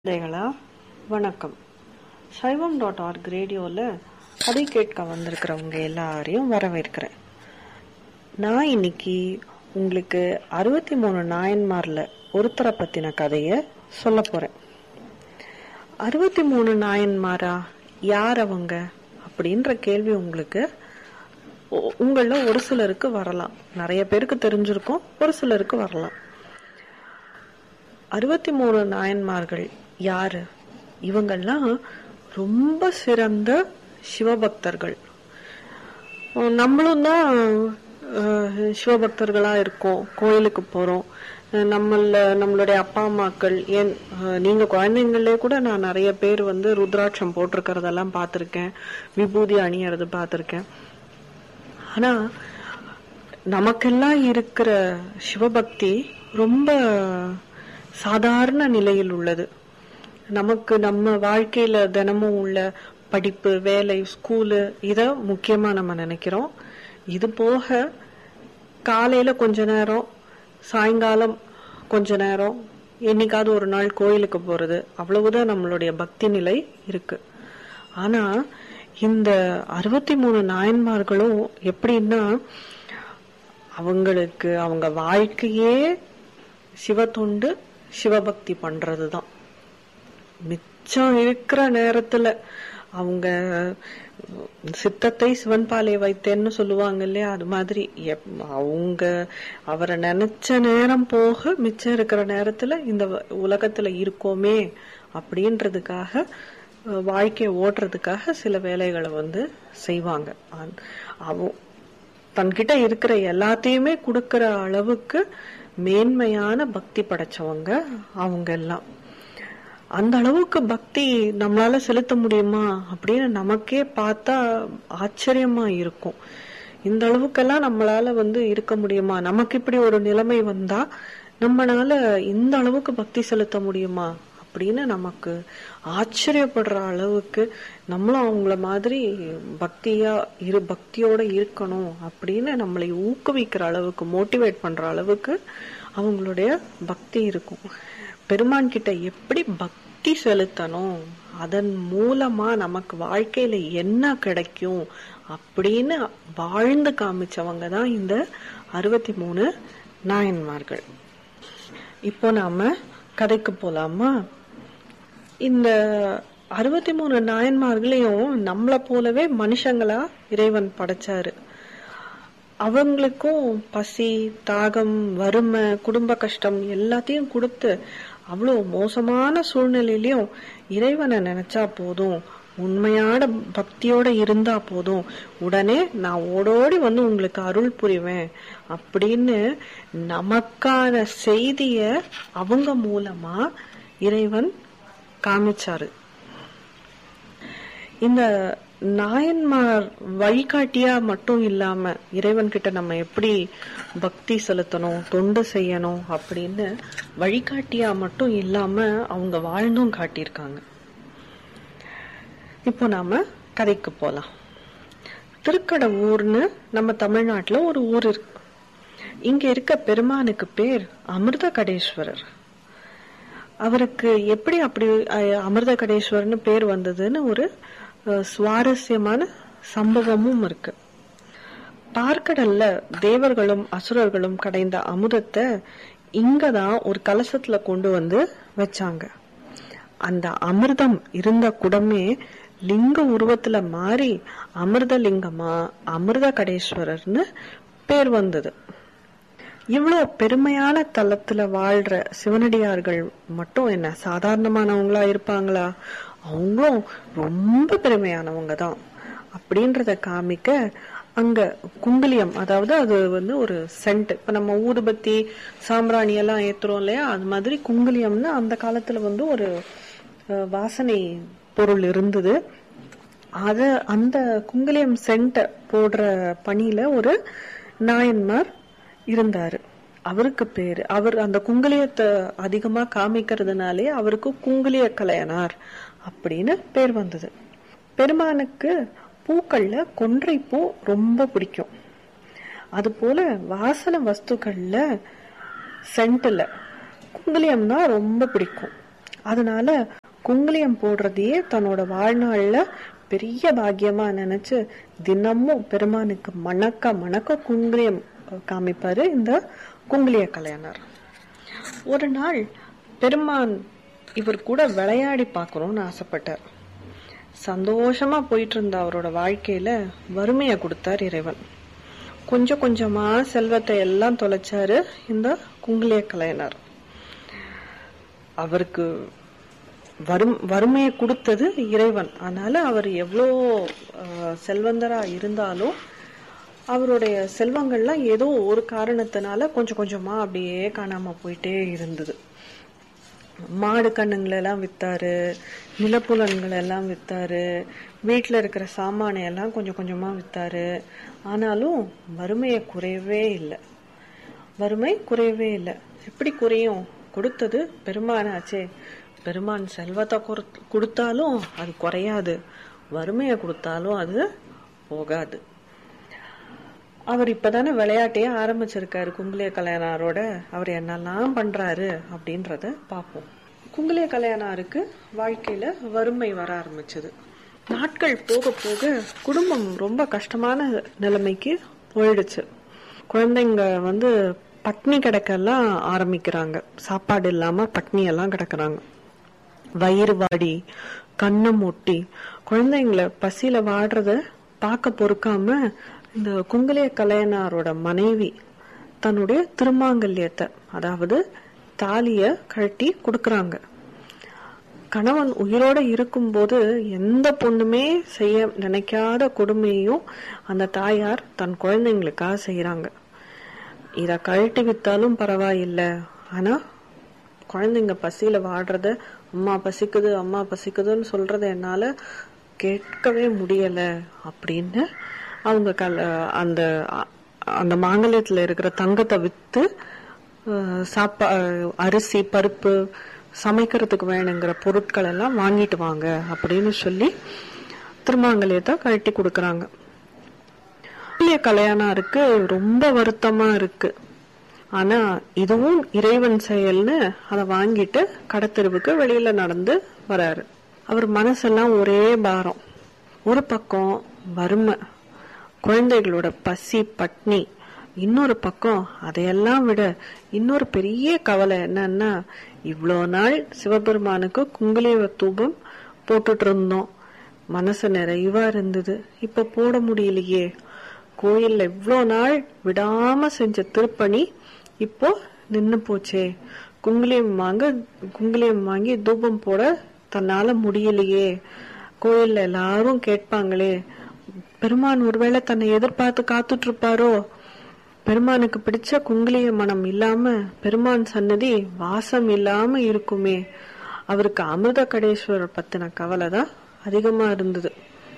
குழந்தைகளா, வணக்கம். சைவம்.org ரேடியோவில் கதை கேட்க வந்திருக்கிறவங்க எல்லாரையும் வரவேற்கிறேன். நான் இன்னைக்கு உங்களுக்கு 63 நாயன்மார்ல ஒருத்தரை பத்தின கதைய சொல்ல போறேன். 63 நாயன்மாரா, யார் அவங்க அப்படின்ற கேள்வி உங்கள ஒரு சிலருக்கு வரலாம். நிறைய பேருக்கு தெரிஞ்சிருக்கும், ஒரு சிலருக்கு வரலாம். 63 நாயன்மார்கள் யாரு? இவங்கெல்லாம் ரொம்ப சிறந்த சிவபக்தர்கள். நம்மளும் தான் சிவபக்தர்களா இருக்கோம், கோயிலுக்கு போறோம். நம்மளுடைய அப்பா அம்மாக்கள், ஏன் நீங்க குழந்தைங்களே கூட நான் நிறைய பேர் ருத்ராட்சம் போட்டிருக்கிறதெல்லாம் பார்த்திருக்கேன், விபூதி அணியறது பார்த்திருக்கேன். ஆனா நமக்கெல்லாம் இருக்கிற சிவபக்தி ரொம்ப சாதாரண நிலையில் உள்ளது. நமக்கு நம்ம வாழ்க்கையில தினமும் உள்ள படிப்பு, வேலை, ஸ்கூலு இத முக்கியமா நம்ம நினைக்கிறோம். இது போக காலையில கொஞ்ச நேரம், சாயங்காலம் கொஞ்ச நேரம், என்னைக்காவது ஒரு நாள் கோயிலுக்கு போறது, அவ்வளவுதான் நம்மளுடைய பக்தி நிலை இருக்கு. ஆனா இந்த 63 நாயன்மார்களும் எப்படின்னா, அவங்களுக்கு அவங்க வாழ்க்கையே சிவத்தொண்டு, சிவபக்தி பண்றதுதான். மிச்சம் இருக்கிற நேரத்துல அவங்க சித்தத்தை சிவன்பாலை வைத்தேன்னு சொல்லுவாங்க இல்லையா, அது மாதிரி அவங்க அவரை நினைச்ச நேரம் போக மிச்சம் இருக்கிற நேரத்துல இந்த உலகத்துல இருக்கோமே அப்படின்றதுக்காக, வாழ்க்கையை ஓட்டுறதுக்காக சில வேலைகளை செய்வாங்க. தன்கிட்ட இருக்கிற எல்லாத்தையுமே கொடுக்கற அளவுக்கு மேன்மையான பக்தி படைச்சவங்க அவங்க எல்லாம். அந்த அளவுக்கு பக்தி நம்மளால செலுத்த முடியுமா அப்படின்னு நமக்கே பார்த்தா ஆச்சரியமா இருக்கும். இந்த அளவுக்கெல்லாம் நம்மளால இருக்க முடியுமா? நமக்கு இப்படி ஒரு நிலைமை வந்தா நம்மளால இந்த அளவுக்கு பக்தி செலுத்த முடியுமா அப்படின்னு நமக்கு ஆச்சரியப்படுற அளவுக்கு, நம்மளும் அவங்கள மாதிரி பக்தியோட இருக்கணும் அப்படின்னு நம்மளை ஊக்குவிக்கிற அளவுக்கு, மோட்டிவேட் பண்ற அளவுக்கு அவங்களுடைய பக்தி இருக்கும். பெருமான் கிட்ட எப்படி பக்தி செலுத்தணும், அதன் மூலமா நமக்கு வாழ்க்கையில என்ன கிடைக்கும் அப்படின்னு வாழ்ந்து காமிச்சவங்க தான் இந்த 63 நாயன்மார்கள். இப்போ நாம கதைக்கு போலாமா? இந்த 63 நாயன்மார்களையும் நம்மள போலவே மனுஷங்களா இறைவன் படைச்சாரு. அவங்களுக்கும் பசி, தாகம், வறுமை, குடும்ப கஷ்டம் எல்லாத்தையும் கொடுத்து, அவ்வளவு மோசமான சூழ்நிலையிலும் இறைவனை நினைச்சா போதும், உண்மையான பக்தியோட இருந்தா போதும், உடனே நான் ஓடோடி உங்களுக்கு அருள் புரிவேன் அப்படின்னு நமக்கான செய்திய அவங்க மூலமா இறைவன் காமிச்சாரு. இந்த நாயன்மார் வழிகாட்டியா மட்டும் இல்லாம இறைவன் கிட்ட நம்ம எப்படி பக்தி செலுத்தணும், தொண்டு செய்யணும் அப்படின்னு வழிகாட்டியா மட்டும் இல்லாம அவங்க வாழ்ந்தும் காட்டியிருக்காங்க. இப்போ நாம கதைக்கு போலாம். திருக்கடவூர்னு நம்ம தமிழ்நாட்டுல ஒரு ஊர் இருக்கு. இங்க இருக்க பெருமானுக்கு பேர் அமிர்த கடேஸ்வரர். அவருக்கு எப்படி அப்படி அமிர்த கடேஸ்வரர்னு பேர் வந்ததுன்னு ஒரு சுவாரஸ்யமான சம்பவமும் இருக்கு. பார்க்கடல்ல தேவர்களும் அசுரர்களும் கடைந்த அமுதத்தை இங்கதான் ஒரு கலசத்துல கொண்டு வச்சாங்க. அந்த அமிர்தம் இருந்த குடமே லிங்க உருவத்துல மாறி அமிர்த லிங்கமா அமிர்த கடேஸ்வரர்னு பேர் வந்தது. இவ்வளவு பெருமையான தலத்துல வாழ்ற சிவனடியார்கள் மட்டும் என்ன சாதாரணமானவங்களா இருப்பாங்களா? அவங்களும் ரொம்ப பெருமையானவங்க தான் அப்படின்றத காமிக்க அங்க குங்குலியம், அதாவது அது ஒரு சென்ட். இப்ப நம்ம ஊதுபத்தி, சாம்பிராணி எல்லாம் ஏத்துறோம் இல்லையா, அது மாதிரி குங்குலியம்னு அந்த காலத்துல ஒரு வாசனை பொருள் இருந்தது. அந்த குங்குலியம் சென்ட் போடுற பணியில ஒரு நாயன்மார் இருந்தாரு. அவருக்கு பேரு, அவர் அந்த குங்குலியத்தை அதிகமா காமிக்கிறதுனாலே அவருக்கு குங்குலிய கலையனார் அப்படின்னு பேர் வந்தது. பெருமானுக்கு பூக்கள்ல கொன்றை பூ ரொம்ப பிடிக்கும். அது போல வாசன வஸ்துக்கள்ல சென்ட்ல குங்குலியம் தான் ரொம்ப பிடிக்கும். அதனால குங்குலியம் போடுறதையே தன்னோட வாழ்நாள்ல பெரிய பாக்கியமா நினைச்சு தினமும் பெருமானுக்கு மணக்க மணக்க குங்குலியம் காமிப்பாரு இந்த குங்குலிய கலையனார். ஒரு நாள் பெருமான் இவர் கூட விளையாடி பார்க்கணும்னு ஆசைப்பட்டார். சந்தோஷமா போயிட்டு இருந்த அவரோட வாழ்க்கையில வறுமையை கொடுத்தார் இறைவன். கொஞ்சம் கொஞ்சமா செல்வத்தை எல்லாம் தொலைச்சாரு இந்த குங்குலிய கலையனார். அவருக்கு வறுமையை கொடுத்தது இறைவன். அதனால அவர் எவ்வளோ செல்வந்தரா இருந்தாலும் அவருடைய செல்வங்கள்லாம் ஏதோ ஒரு காரணத்தினால கொஞ்சம் கொஞ்சமா அப்படியே காணாம போயிட்டே இருந்தது. மாடு கண்ணுங்களை எல்லாம் வித்தாரு, நிலப்புலன்களை எல்லாம் வித்தாரு, வீட்டுல இருக்கிற சாமானை எல்லாம் கொஞ்சம் கொஞ்சமா வித்தாரு. ஆனாலும் வறுமையை குறையவே இல்லை. வறுமை குறையவே இல்லை. எப்படி குறையும்? கொடுத்தது பெருமானாச்சே. பெருமான் செல்வத்தை கொடுத்தாலும் அது குறையாது, வறுமையை கொடுத்தாலும் அது போகாது. அவர் இப்பதானே விளையாட்டையே ஆரம்பிச்சிருக்காரு குங்குலிய கலையனாரோட. அவர் என்னெல்லாம் பண்றாரு அப்படின்றத பாப்போம். குங்குலிய கலையனாருக்கு வாழ்க்கையில வறுமை வர ஆரம்பிச்சது. நாட்கள் போக போக குடும்பம் ரொம்ப கஷ்டமான நிலைமைக்கு போயிடுச்சு. குழந்தைங்க பட்னி கிடக்கெல்லாம் ஆரம்பிக்கிறாங்க. சாப்பாடு இல்லாம பட்னி எல்லாம் கிடக்குறாங்க. வயிறு வாடி கண்ணம் ஒட்டி குழந்தைங்களை பசியில வாடுறத பார்க்க பொறுக்காம இந்த குங்குலிய கலையனாரோட மனைவி தன்னுடைய திருமாங்கல்யத்தை, அதாவது தாலிய கழட்டி கொடுக்கறாங்க. கணவன் உயிரோட இருக்கும்போது எந்த பொண்ணுமே செய்ய நினைக்காத கொடுமையும் அந்த தாயார் தன் குழந்தைங்களுக்காக செய்யறாங்க. இத கழட்டி வித்தாலும் பரவாயில்லை, ஆனா குழந்தைங்க பசியில வாடுறத, அம்மா பசிக்குது அம்மா பசிக்குதுன்னு சொல்றத என்னால கேட்கவே முடியல அப்படின்னு அவங்க அந்த அந்த மாங்கல்யத்துல இருக்கிற தங்கத்தை வித்து அரிசி பருப்பு சமைக்கிறதுக்கு வேணுங்கிற பொருட்கள் எல்லாம் வாங்கிட்டு வாங்க அப்படின்னு சொல்லி திருமாங்கல்யத்தை கழட்டி கொடுக்கறாங்க. கல்யாணருக்கு ரொம்ப வருத்தமா இருக்கு. ஆனா இதுவும் இறைவன் செயல்னு அதை வாங்கிட்டு கடத்தெருவுக்கு வெளியில நடந்து வராரு. அவர் மனசெல்லாம் ஒரே பாரம். ஒரு பக்கம் வறுமை, குழந்தைகளோட பசி பட்னி, இன்னொரு பக்கம் அதையெல்லாம் விட இன்னொரு பெரிய கவலை என்னன்னா, இவ்வளோ நாள் சிவபெருமானுக்கு குங்குலிய தூபம் போட்டுட்டு இருந்தோம், மனசு நிறைவா இருந்தது, இப்ப போட முடியலையே. கோயில்ல இவ்வளோ நாள் விடாம செஞ்ச திருப்பணி இப்போ நின்னு போச்சே. குங்குலியம் வாங்கி தூபம் போட தன்னால முடியலையே. கோயில்ல எல்லாரும் கேட்பாங்களே, பெருமான் ஒருவேளை தன்னை எதிர்பார்த்து காத்துட்டு இருப்பாரோ? பெருமானுக்கு பிடிச்ச குங்குலிய மனம் இல்லாம பெருமான் சன்னதி வாசம் இல்லாம இருக்குமே. அவருக்கு அமிர்த கடேஸ்வரர் பத்தின கவலைதான் அதிகமா இருந்தது.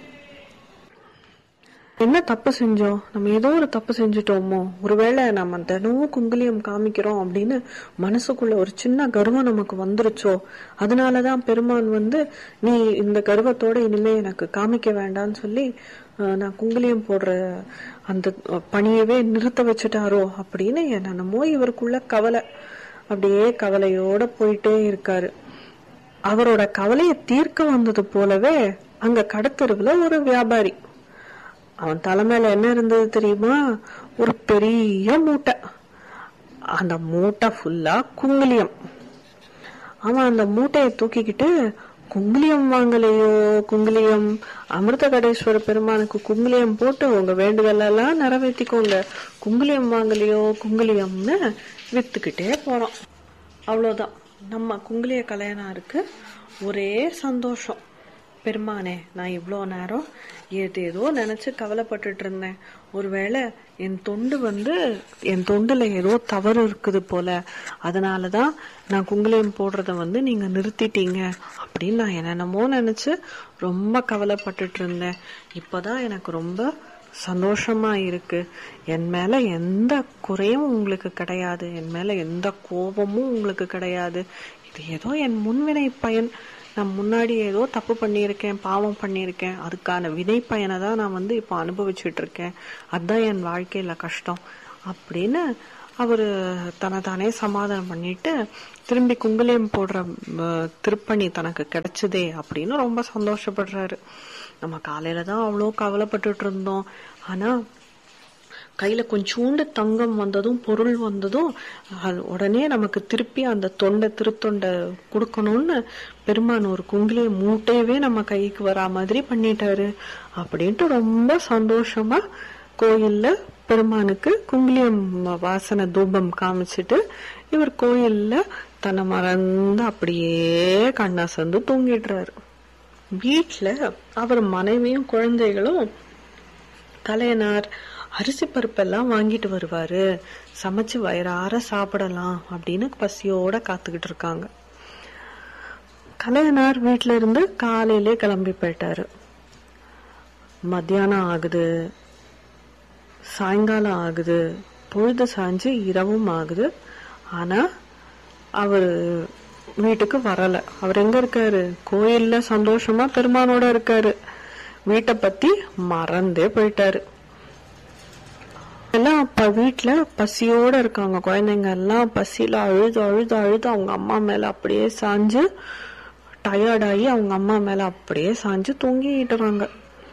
என்ன தப்பு செஞ்சோம்? நம்ம ஏதோ ஒரு தப்பு செஞ்சுட்டோமோ? ஒருவேளை நம்ம தினமும் குங்குலியம் காமிக்கிறோம் அப்படின்னு மனசுக்குள்ள ஒரு சின்ன கர்வம் நமக்கு வந்துருச்சோ? அதனாலதான் பெருமான் நீ இந்த கர்வத்தோட இனிமே எனக்கு காமிக்க வேண்டாம்னு சொல்லி நான் குங்குலியம் போடுற அந்த பணியவே நிறுத்த வச்சுட்டாரோ அப்படின்னு என்னமோ இவருக்குள்ள கவலை. அப்படியே கவலையோட போயிட்டே இருக்காரு. அவரோட கவலையை தீர்க்க வந்தது போலவே அங்க கடத்தெருவுல ஒரு வியாபாரி, அவன் தலைமையில என்ன இருந்தது தெரியுமா? ஒரு பெரிய மூட்டை. அந்த மூட்டை ஃபுல்லா குங்குலியம். அவன் அந்த மூட்டையை தூக்கிக்கிட்டு, குங்குலியம் வாங்கலையோ, குங்குலியம் அமிர்த கடேஸ்வர பெருமானுக்கு குங்குலியம் போட்டு உங்க வேண்டுதல் எல்லாம் நிறைவேற்றிக்கோங்க, குங்குலியம் வாங்கலையோ குங்குலியம்னு வித்துக்கிட்டே போறோம். அவ்வளவுதான். நம்ம குங்குலிய கல்யாணருக்கு ஒரே சந்தோஷம். பெருமானே, நான் இவ்வளோ நேரம் ஏதேதோ நினைச்சு கவலைப்பட்டுட்டு இருந்தேன். ஒருவேளை என் தொண்டுல ஏதோ தவறு இருக்குது போல, அதனாலதான் நான் குங்குலியம் போடுறத நீங்க நிறுத்திட்டீங்க அப்படின்னு நான் என்னென்னமோ நினைச்சு ரொம்ப கவலைப்பட்டுட்டு இருந்தேன். இப்பதான் எனக்கு ரொம்ப சந்தோஷமா இருக்கு. என் மேல எந்த குறையும் உங்களுக்கு கிடையாது, என் மேல எந்த கோபமும் உங்களுக்கு கிடையாது. இது ஏதோ என் முன்வினை பயன். நான் முன்னாடி ஏதோ தப்பு பண்ணியிருக்கேன், பாவம் பண்ணியிருக்கேன், அதுக்கான வினை பயனை தான் நான் இப்போ அனுபவிச்சுட்டு இருக்கேன். அதுதான் என் வாழ்க்கையில கஷ்டம் அப்படின்னு அவரு தன்னை சமாதானம் பண்ணிட்டு திரும்பி குங்குலியம் போடுற திருப்பணி தனக்கு கிடைச்சதே அப்படின்னு ரொம்ப சந்தோஷப்படுறாரு. நம்ம காலையில தான் அவ்வளோ கவலைப்பட்டுட்டு இருந்தோம், ஆனா கையில கொஞ்சோண்டு தங்கம் வந்ததும் பொருள் வந்ததும் உடனே நமக்கு திருப்பி அந்த திருத்தொண்டை கொடுக்கணும்னு பெருமான் ஒரு குங்குலிய மூட்டையவே நம்ம கைக்கு வரா மாதிரி பண்ணிட்டாரு அப்படின்ட்டு ரொம்ப சந்தோஷமா கோயில்ல பெருமானுக்கு குங்குலியம் வாசனை தூபம் காமிச்சிட்டு இவர் கோயில்ல தன்னை மறந்து அப்படியே கண்ணாசந்து தூங்கிடுறாரு. வீட்டுல அவர் மனைவியும் குழந்தைகளும் கலையனார் அரிசி பருப்பெல்லாம் வாங்கிட்டு வருவாரு, சமைச்சு வயிறார சாப்பிடலாம் அப்படின்னு பசியோட காத்துக்கிட்டு இருக்காங்க. கலையனார் வீட்டுல இருந்து காலையிலே கிளம்பி போயிட்டாரு. மத்தியானம் ஆகுது, சாயங்காலம் ஆகுது, பொழுது சாஞ்சு இரவும் ஆகுது. ஆனா அவரு வீட்டுக்கு வரல. அவர் எங்க இருக்காரு? கோயில்ல சந்தோஷமா பெருமானோட இருக்காரு. வீட்டை பத்தி மறந்தே போயிட்டாரு. எல்லாம் அப்ப வீட்டுல பசியோட இருக்காங்க. குழந்தைங்க எல்லாம் பசியில அழுது அழுது அழுது அவங்க அம்மா மேல அப்படியே சாஞ்சு டயர்டாகி அவங்க அம்மா மேல அப்படியே சாஞ்சு தூங்கிட்டுறாங்க.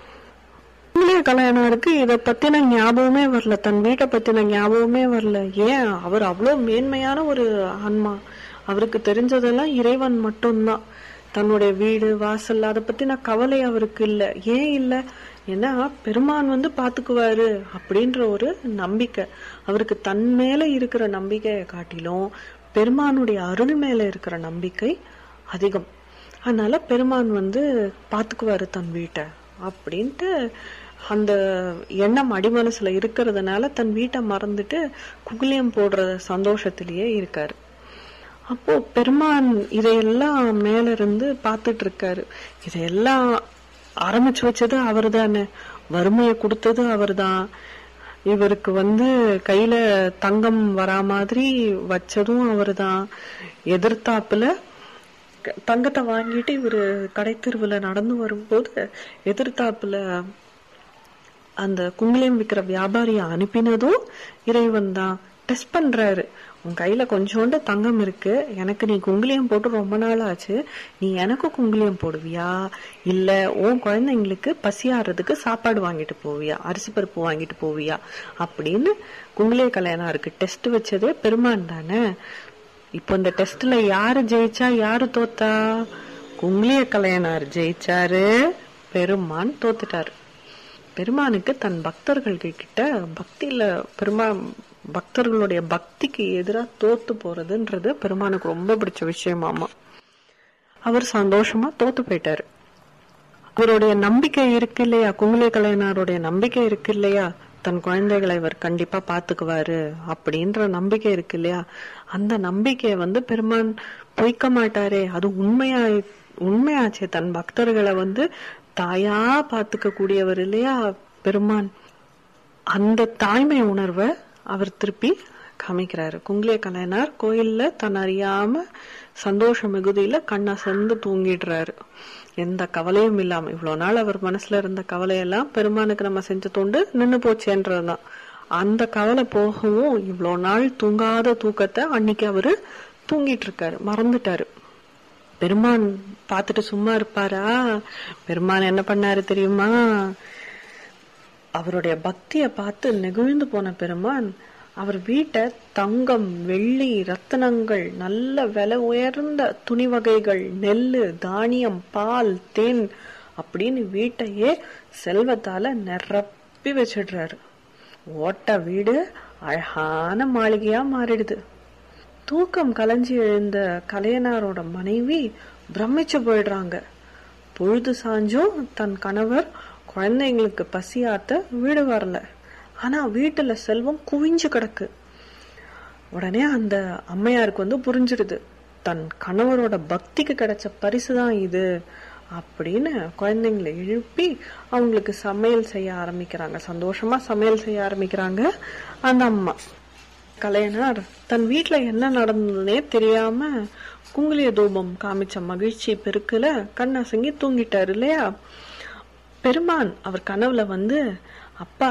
கல்யாணருக்கு இத பத்தின ஞாபகமே வரல, தன் வீட்டை பத்தின ஞாபகமே வரல. ஏன்? அவர் அவ்வளவு மேன்மையான ஒரு ஆன்மா, அவருக்கு தெரிஞ்சதெல்லாம் இறைவன் மட்டும்தான். தன்னுடைய வீடு வாசல் அதை பத்தின கவலை அவருக்கு இல்ல. ஏன் இல்ல? ஏன்னா பெருமான் பாத்துக்குவாரு அப்படின்ற ஒரு நம்பிக்கை அவருக்கு. தன் மேல இருக்கிற நம்பிக்கையை காட்டிலும் பெருமானுடைய அருள் மேல இருக்கிற நம்பிக்கை அதிகம். அதனால பெருமான் பாத்துக்குவாரு தன் வீட்டை அப்படின்ட்டு அந்த எண்ணம் அடிமனசுல இருக்கிறதுனால தன் வீட்டை மறந்துட்டு குங்குலியம் போடுற சந்தோஷத்திலேயே இருக்காரு. அப்போ பெருமான் இதையெல்லாம் மேல இருந்து பாத்துட்டு இருக்காரு. இதையெல்லாம் ஆரம்பிச்சு வச்சது அவரு தானே, வறுமையை கொடுத்தது அவரு தான். இவருக்கு கையில தங்கம் வரா மாதிரி வச்சதும் அவரு தான். எதிர்த்தாப்புல தங்கத்தை வாங்கிட்டு இவரு கடைத்தெருவுல நடந்து வரும்போது எதிர்த்தாப்புல அந்த குங்குலியம் விற்கிற வியாபாரிய அனுப்பினதும் இறைவன் தான். டெஸ்ட் பண்றாரு, உன் கையில கொஞ்சோண்டு தங்கம் இருக்கு, எனக்கு நீ குங்குலியம் போட்டு ரொம்ப நாள் ஆச்சு, நீ எனக்கு குங்குலியம் போடுவியா, இல்ல உன் குழந்தைங்களுக்கு பசியாறதுக்கு சாப்பாடு வாங்கிட்டு போவியா, அரிசி பருப்பு வாங்கிட்டு போவியா அப்படின்னு குங்குலிய கல்யாணருக்கு டெஸ்ட் வச்சதே பெருமான் தானே. இப்போ இந்த டெஸ்ட்ல யாரு ஜெயிச்சா யாரு தோத்தா? குங்குலிய கல்யாணர் ஜெயிச்சாரு, பெருமான் தோத்துட்டாரு. பெருமானுக்கு தன் பக்தர்கள் கிட்ட பக்தியில பக்தர்களுடைய பக்திக்கு எதிராக தோத்து போறதுன்றது பெருமானுக்கு ரொம்ப பிடிச்ச விஷயமாமா. அவர் சந்தோஷமா தோத்து போயிட்டாரு. அவருடைய நம்பிக்கை இருக்கு இல்லையா, குங்குலிய கலைஞருடைய நம்பிக்கை இருக்கு இல்லையா, தன் குழந்தைகளை இவர் கண்டிப்பா பாத்துக்குவாரு அப்படின்ற நம்பிக்கை இருக்கு இல்லையா, அந்த நம்பிக்கைய பெருமான் பொய்க்க மாட்டாரே, அது உண்மையாச்சே. தன் பக்தர்களை தாயா பாத்துக்க கூடியவர் இல்லையா பெருமான். அந்த தாய்மை உணர்வை அவர் திருப்பி காமிக்கிறாரு. குங்குலிய கலைஞர் கோயில்ல தன் அறியாம சந்தோஷ மிகுதியில கண்ணா சேர்ந்து தூங்கிடுறாரு, எந்த கவலையும் இல்லாம. இவ்வளவு நாள் அவர் மனசுல இருந்த கவலையெல்லாம் பெருமானுக்கு நம்ம செஞ்ச தொண்டு நின்னு போச்சேன்றதுதான். அந்த கவலை போகவும் இவ்வளவு நாள் தூங்காத தூக்கத்தை அன்னைக்கு அவரு தூங்கிட்டு இருக்காரு, மறந்துட்டாரு. பெருமான் பாத்துட்டு சும்மா இருப்பாரா? பெருமான் என்ன பண்ணாரு தெரியுமா? அவருடைய பக்திய பார்த்து நெகிழ்ந்து போன பெருமான் அவர் வீட்டை தங்கம், வெள்ளி, ரத்தினங்கள், நல்ல விலை உயர்ந்த துணி வகைகள், நெல்லு, தானியம், பால், தேன் அப்படின்னு வீட்டையே செல்வத்தால நிரப்பி வச்சிடுறாரு. ஓட்ட வீடு அழகான மாளிகையா மாறிடுது. தூக்கம் கலைஞ்சி எழுந்த கலையனாரோட மனைவி பிரமிச்சு போயிடுறாங்க. பொழுது சாஞ்சும் தன் கணவர் குழந்தைங்களுக்கு பசியாத்த வீடு வரல, ஆனா வீட்டுல செல்வம் குவிஞ்சு கிடக்கு. உடனே அந்த அம்மையாருக்கு புரிஞ்சிடுது, தன் கணவரோட பக்திக்கு கிடைச்ச பரிசுதான் இது அப்படின்னு குழந்தைங்களை எழுப்பி அவங்களுக்கு சமையல் செய்ய ஆரம்பிக்கிறாங்க. சந்தோஷமா சமையல் செய்ய ஆரம்பிக்கிறாங்க அந்த அம்மா. கலையனார் தன் வீட்டுல என்ன நடந்ததுன்னே தெரியாம குங்குலிய தூபம் காமிச்ச மகிழ்ச்சி பெருக்குல கண்ணசங்கி தூங்கிட்டாரு இல்லையா. பெருமான் அவர் கனவுல அப்பா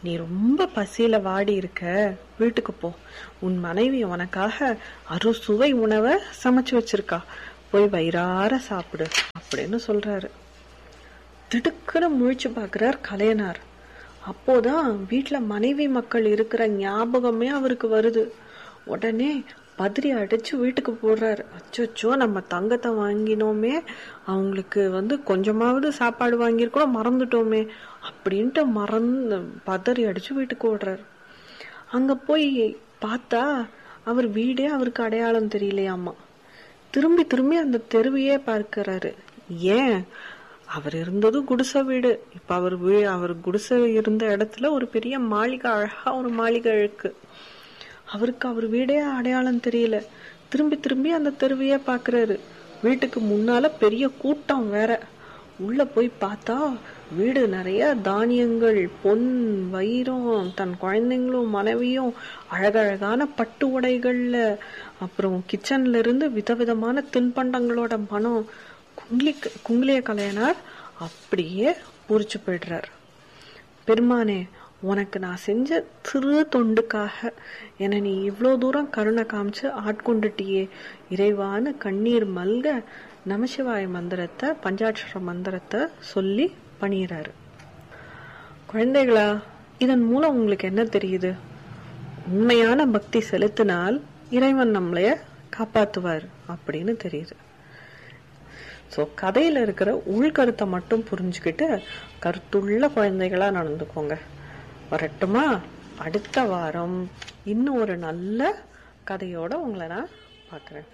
நீ ரொம்ப பசியில வாடி இருக்க, வீட்டுக்கு போ. உன் மனைவி உனக்காக அறுசுவை உணவை சமைச்சு வச்சிருக்கா, போய் வயிறார சாப்பிடு அப்படின்னு சொல்றாரு. திடுக்குன்னு முழிச்சு பாக்குறார் கலையனார். அப்போதான் வீட்டுல மனைவி மக்கள் இருக்கிற ஞாபகமே அவருக்கு வருது. உடனே பதறி அடிச்சு வீட்டுக்கு போடுறாரு. அச்சோ, நம்ம தங்கத்தை வாங்கினோமே, அவங்களுக்கு கொஞ்சமாவது சாப்பாடு வாங்கியிருக்கோம், மறந்துட்டோமே அப்படின்ட்டு பதறி அடிச்சு வீட்டுக்கு ஓடுறாரு. அங்க போய் பார்த்தா அவர் வீடே அவருக்கு அடையாளம் தெரியலையாமா. திரும்பி திரும்பி அந்த தெருவையே பார்க்கிறாரு. ஏன், அவர் இருந்தது குடிசை வீடு. இப்ப அவர் குடிசை இருந்த இடத்துல ஒரு பெரிய மாளிகை, அழகா ஒரு மாளிகை இருக்கு. அவருக்கு அவர் வீடே அடையாளம் தெரியல. திரும்பி திரும்பி அந்த தெருவையே பாக்குறாரு. வீட்டுக்கு முன்னால பெரிய கூட்டம் வேற. உள்ள போய் பார்த்தா வீடு நிறைய தானியங்கள், பொன், வைரம், தன் குழந்தைங்களும் மனைவியும் அழகழகான பட்டு உடைகள்ல, அப்புறம் கிச்சன்ல இருந்து விதவிதமான தின்பண்டங்களோட மனம். குங்கிலிய கலையனார் அப்படியே பூரிச்சு போயிடுறார். பெருமானே, உனக்கு நான் செஞ்ச சிறு தொண்டுக்காக என நீ இவ்வளவு தூரம் கருணை காமிச்சு ஆட்கொண்டுட்டியே, இறைவான கண்ணீர் மல்க நமசிவாய மந்திரத்தை, பஞ்சாட்சர மந்திரத்தை சொல்லி பணியிறாரு. குழந்தைகளா, இதன் மூலம் உங்களுக்கு என்ன தெரியுது? உண்மையான பக்தி செலுத்தினால் இறைவன் நம்மளைய காப்பாத்துவார் அப்படின்னு தெரியுது. சோ கதையில இருக்கிற உள்கருத்தை மட்டும் புரிஞ்சுக்கிட்டு கருத்துள்ள குழந்தைகளா நடந்துக்கோங்க. வரட்டுமா? அடுத்த வாரம் இன்னும் ஒரு நல்ல கதையோட உங்களை நான் பார்க்கிறேன்.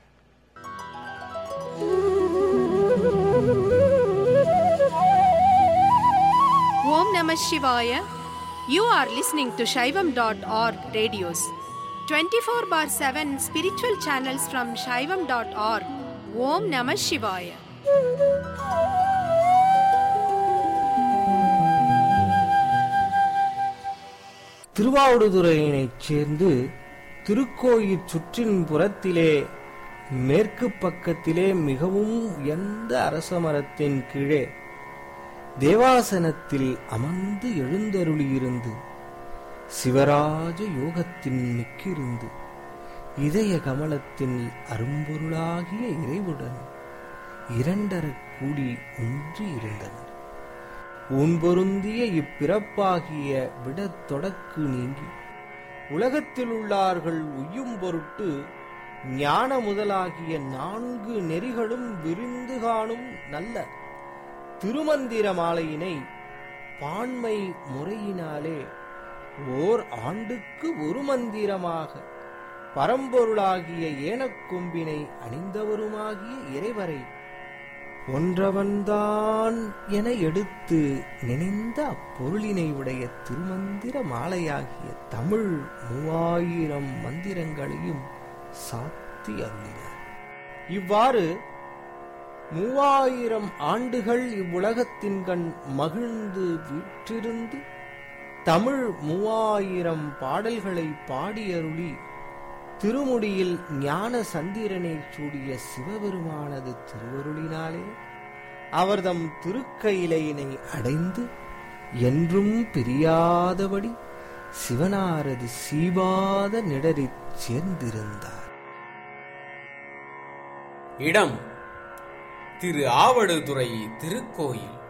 Om Namah Shivaya. You are listening to Shaivam.org radios. 24/7 spiritual channels from Shaivam.org. Om Namah Shivaya. திருவாவடுதுறையினைச் சேர்ந்து திருக்கோயில் சுற்றின் புறத்திலே மேற்கு பக்கத்திலே மிகவும் உயர்ந்த அரச மரத்தின் கீழே தேவாசனத்தில் அமர்ந்து எழுந்தருளியிருந்து சிவராஜ யோகத்தின் மிக்கிருந்து இதய கமலத்தின் அரும்பொருளாகிய இறைவுடன் இரண்டரக் கூடி ஒன்றி இருந்தனர். ஊன்பொருந்திய இப்பிறப்பாகிய விடத் தொடக்கு நீங்கி உலகத்தில் உள்ளார்கள் உய்யும் பொருட்டு ஞான முதலாகிய 4 நெறிகளும் விரிந்து காணும் நல்ல திருமந்திர மாலையினை பான்மை முறையினாலே ஓர் ஆண்டுக்கு ஒரு மந்திரமாக பரம்பொருளாகிய ஏனக்கொம்பினை அணிந்தவருமாகிய இறைவரை ஒன்றவன்தான் என எடுத்து நினைந்த அப்பொருளினை உடைய திருமந்திர மாலையாகிய தமிழ் 3000 மந்திரங்களையும் சாத்தி அருளினார். இவ்வாறு 3000 ஆண்டுகள் இவ்வுலகத்தின் கண் மகிழ்ந்து வீற்றிருந்து தமிழ் 3000 பாடல்களை பாடியருளி திருமுடியில் ஞான சந்திரனை சூடிய சிவபெருமானது திருவருளினாலே அவர்தம் திருக்கையிலையினை அடைந்து என்றும் பிரியாதபடி சிவனாரது சீவாத நிழலிற் சேர்ந்திருந்தார். இடம் திரு ஆவடுதுறை திருக்கோயில்.